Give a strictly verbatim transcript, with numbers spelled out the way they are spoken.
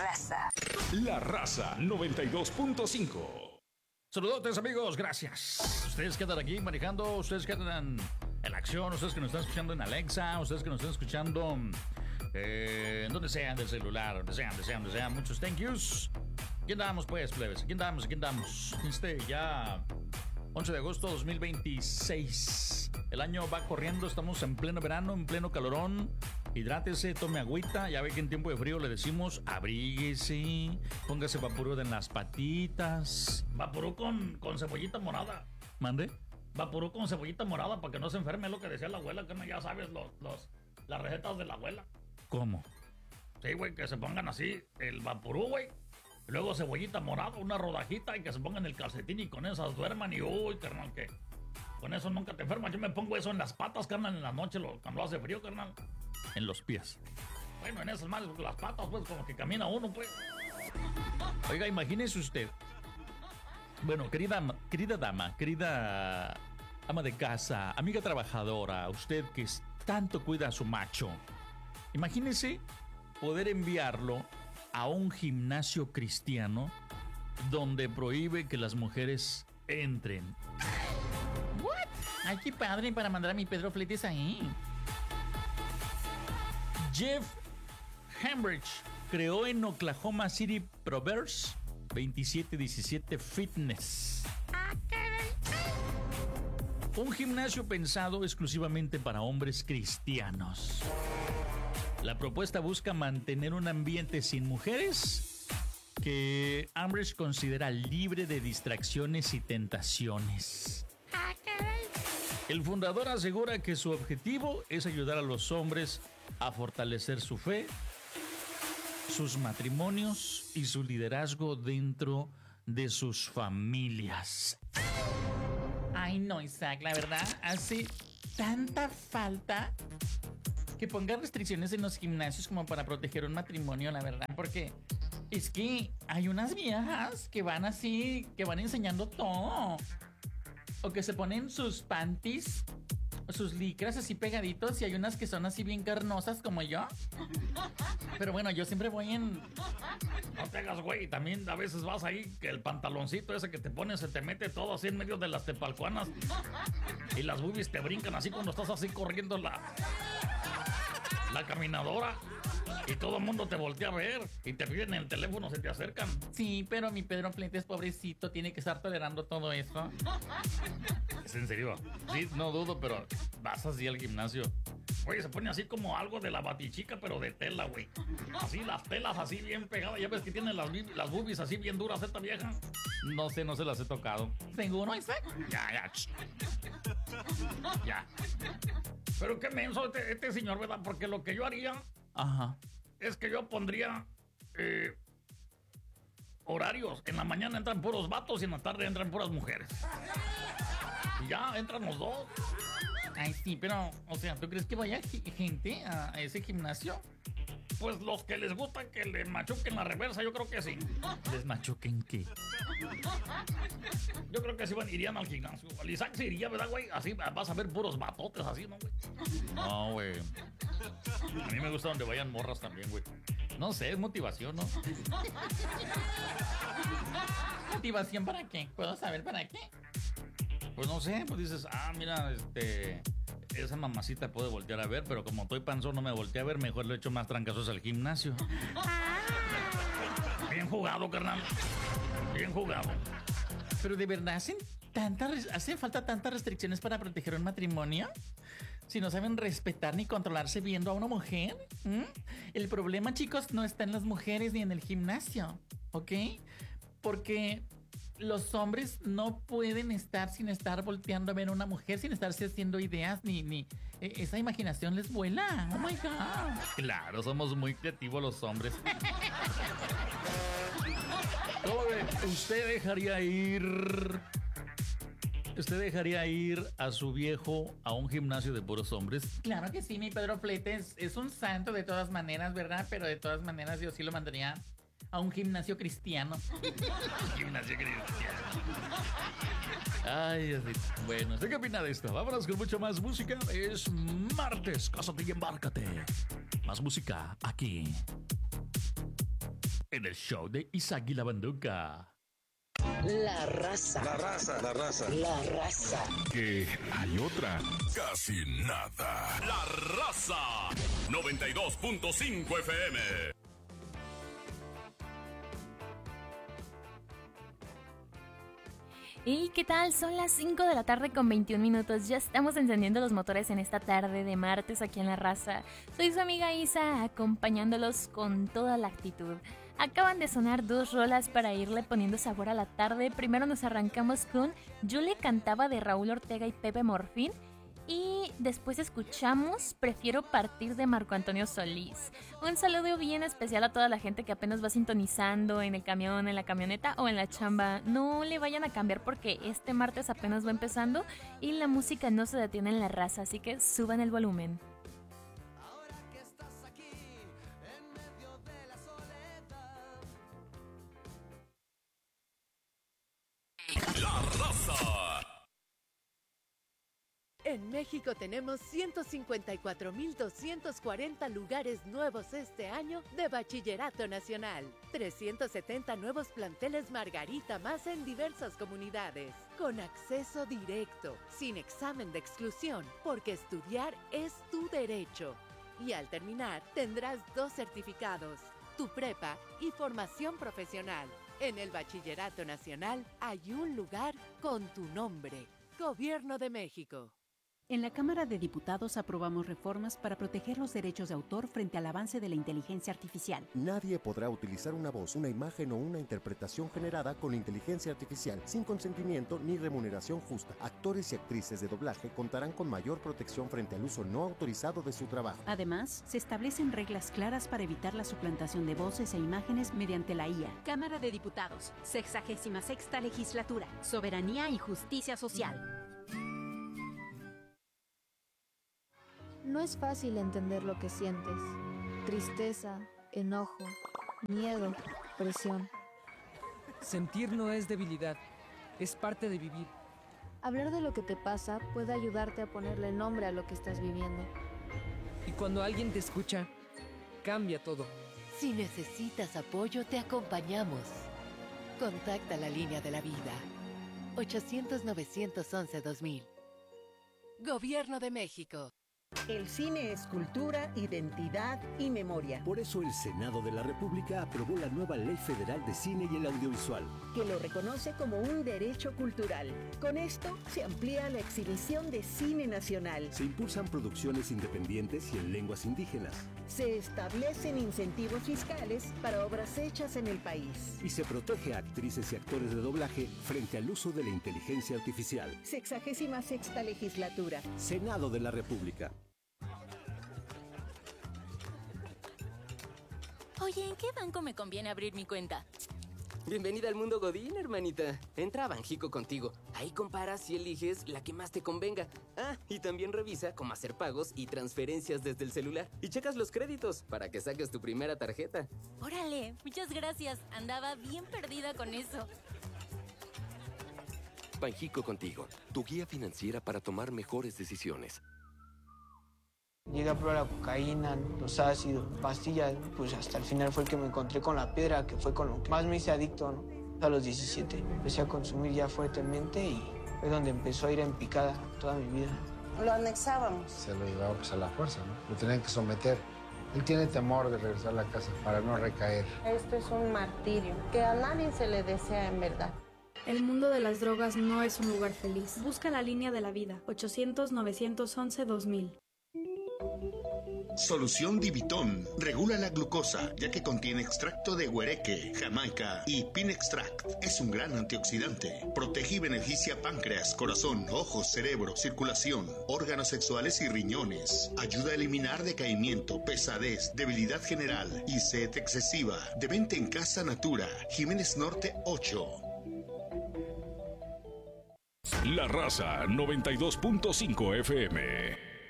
Raza. La Raza noventa y dos punto cinco. Saludotes, amigos, gracias. Ustedes que andan aquí manejando, ustedes que andan en la acción, ustedes que nos están escuchando en Alexa, ustedes que nos están escuchando eh, en donde sean del celular, donde sean, donde sean, donde sean. Muchos thank yous. ¿Quién damos, pues, plebes? ¿Quién damos? ¿Quién damos? Este ya once de agosto de dos mil veintiséis. El año va corriendo, estamos en pleno verano, en pleno calorón. Hidrátese, tome agüita. Ya ve que en tiempo de frío le decimos abríguese, póngase vaporú en las patitas. Vaporú con, con cebollita morada. ¿Mande? Vaporú con cebollita morada para que no se enferme, es lo que decía la abuela, que no, ya sabes, los, los, las recetas de la abuela. ¿Cómo? Sí, güey, que se pongan así el vaporú, güey. Luego cebollita morada, una rodajita y que se pongan el calcetín y con esas duerman y uy, carnal, que con eso nunca te enfermas. Yo me pongo eso en las patas, carnal, en la noche lo, cuando hace frío, carnal. En los pies. Bueno, en esas manos, las patas, pues, como que camina uno, pues. Oiga, imagínese usted. Bueno, querida, querida dama, querida ama de casa, amiga trabajadora, usted que tanto cuida a su macho, imagínese poder enviarlo a un gimnasio cristiano donde prohíbe que las mujeres entren. ¿What? Ay, qué padre para mandar a mi Pedro Fletes ahí. Jeff Hambridge creó en Oklahoma City Proverbs veintisiete diecisiete Fitness. Un gimnasio pensado exclusivamente para hombres cristianos. La propuesta busca mantener un ambiente sin mujeres que Hambridge considera libre de distracciones y tentaciones. El fundador asegura que su objetivo es ayudar a los hombres a fortalecer su fe, sus matrimonios y su liderazgo dentro de sus familias. Ay, no, Isaac, la verdad, hace tanta falta que pongan restricciones en los gimnasios como para proteger un matrimonio, la verdad, porque es que hay unas viejas que van así, que van enseñando todo. O que se ponen sus panties, sus licras así pegaditos, y hay unas que son así bien carnosas como yo. Pero bueno, yo siempre voy en... No te hagas, güey, también a veces vas ahí que el pantaloncito ese que te pones se te mete todo así en medio de las tepalcuanas y las boobies te brincan así cuando estás así corriendo la... la caminadora. Y todo el mundo te voltea a ver y te piden el teléfono, se te acercan. Sí, pero mi Pedro Fletes, pobrecito, tiene que estar tolerando todo eso. ¿Es en serio? Sí, no dudo, pero vas así al gimnasio. Oye, se pone así como algo de la batichica, pero de tela, güey. Así las telas así bien pegadas. Ya ves que tienen las, las boobies así bien duras esta vieja. No sé, no se las he tocado. ¿Seguro, Isaac? Ya, ya. Ya. Pero qué menso este, este señor, ¿verdad? Porque lo que yo haría... Ajá. Es que yo pondría eh, horarios. En la mañana entran puros vatos y en la tarde entran puras mujeres. Y ya entran los dos. Ay, sí, pero, o sea, ¿tú crees que vaya gente a ese gimnasio? Pues los que les gusta que le machuquen la reversa, yo creo que sí. ¿Les machuquen qué? Yo creo que sí van, irían al gimnasio. El Isaac se iría, ¿verdad, güey? Así vas a ver puros batotes así, ¿no, güey? No, güey. A mí me gusta donde vayan morras también, güey. No sé, es motivación, ¿no? ¿Motivación para qué? ¿Puedo saber para qué? Pues no sé, pues dices, ah, mira, este... esa mamacita puede voltear a ver, pero como estoy panzón no me voltea a ver, mejor le echo más trancazos al gimnasio. Bien jugado, carnal. Bien jugado. Pero de verdad, ¿hacen, tanta, ¿hacen falta tantas restricciones para proteger un matrimonio? Si no saben respetar ni controlarse viendo a una mujer. ¿Mm? El problema, chicos, no está en las mujeres ni en el gimnasio, ¿ok? Porque... los hombres no pueden estar sin estar volteando a ver a una mujer, sin estarse haciendo ideas, ni, ni esa imaginación les vuela. Oh my God. Claro, somos muy creativos los hombres. ¿Cómo ve? ¿Usted dejaría ir? ¿Usted dejaría ir a su viejo a un gimnasio de puros hombres? Claro que sí, mi Pedro Fletes es un santo de todas maneras, ¿verdad? Pero de todas maneras yo sí lo mandaría a un gimnasio cristiano. Gimnasio cristiano. Ay, así. Bueno, ¿usted qué opina de esto? Vámonos con mucho más música. Es martes, cásate y embárcate. Más música aquí. en el show de Isaac y la Banduca. La raza. La raza, la raza. La raza. Que hay otra. Casi nada. La raza. noventa y dos punto cinco F M. ¿Y qué tal? Son las cinco de la tarde con veintiún minutos. Ya estamos encendiendo los motores en esta tarde de martes aquí en La Raza. Soy su amiga Isa, acompañándolos con toda la actitud. Acaban de sonar dos rolas para irle poniendo sabor a la tarde. Primero nos arrancamos con Yo le cantaba de Raúl Ortega y Pepe Morfín. Y después escuchamos Prefiero partir de Marco Antonio Solís. Un saludo bien especial a toda la gente que apenas va sintonizando en el camión, en la camioneta o en la chamba. No le vayan a cambiar porque este martes apenas va empezando y la música no se detiene en La Raza, así que suban el volumen. La raza. En México tenemos ciento cincuenta y cuatro mil doscientos cuarenta lugares nuevos este año de Bachillerato Nacional. trescientos setenta nuevos planteles Margarita más en diversas comunidades. Con acceso directo, sin examen de exclusión, porque estudiar es tu derecho. Y al terminar, tendrás dos certificados, tu prepa y formación profesional. En el Bachillerato Nacional hay un lugar con tu nombre. Gobierno de México. En la Cámara de Diputados aprobamos reformas para proteger los derechos de autor frente al avance de la inteligencia artificial. Nadie podrá utilizar una voz, una imagen o una interpretación generada con inteligencia artificial sin consentimiento ni remuneración justa. Actores y actrices de doblaje contarán con mayor protección frente al uso no autorizado de su trabajo. Además, se establecen reglas claras para evitar la suplantación de voces e imágenes mediante la I A. Cámara de Diputados, sexagésima sexta legislatura, soberanía y justicia social. No es fácil entender lo que sientes. Tristeza, enojo, miedo, presión. Sentir no es debilidad, es parte de vivir. Hablar de lo que te pasa puede ayudarte a ponerle nombre a lo que estás viviendo. Y cuando alguien te escucha, cambia todo. Si necesitas apoyo, te acompañamos. Contacta la línea de la vida. ochocientos, novecientos once, dos mil. Gobierno de México. El cine es cultura, identidad y memoria. Por eso el Senado de la República aprobó la nueva Ley Federal de Cine y el Audiovisual, que lo reconoce como un derecho cultural. Con esto se amplía la exhibición de cine nacional. Se impulsan producciones independientes y en lenguas indígenas. Se establecen incentivos fiscales para obras hechas en el país. Y se protege a actrices y actores de doblaje frente al uso de la inteligencia artificial. Sexagésima sexta legislatura. Senado de la República. Oye, ¿en qué banco me conviene abrir mi cuenta? Bienvenida al mundo Godín, hermanita. Entra a Banjico Contigo. Ahí comparas y eliges la que más te convenga. Ah, y también revisa cómo hacer pagos y transferencias desde el celular. Y checas los créditos para que saques tu primera tarjeta. Órale, muchas gracias. Andaba bien perdida con eso. Banjico Contigo, tu guía financiera para tomar mejores decisiones. Llegué a probar la cocaína, los ácidos, pastillas, pues hasta el final fue el que me encontré con la piedra, que fue con lo que más me hice adicto, ¿no? A los diecisiete empecé a consumir ya fuertemente y fue donde empezó a ir en picada toda mi vida. Lo anexábamos. Se lo llevaba pues a la fuerza, ¿no? Lo tenían que someter. Él tiene temor de regresar a la casa para no recaer. Esto es un martirio que a nadie se le desea en verdad. El mundo de las drogas no es un lugar feliz. Busca la línea de la vida. ochocientos, novecientos once, dos mil. Solución Divitón regula la glucosa, ya que contiene extracto de huereque, jamaica y pin extract. Es un gran antioxidante. Protege y beneficia páncreas, corazón, ojos, cerebro, circulación, órganos sexuales y riñones. Ayuda a eliminar decaimiento, pesadez, debilidad general y sed excesiva. De venta en Casa Natura, Jiménez Norte ocho. La Raza noventa y dos punto cinco F M.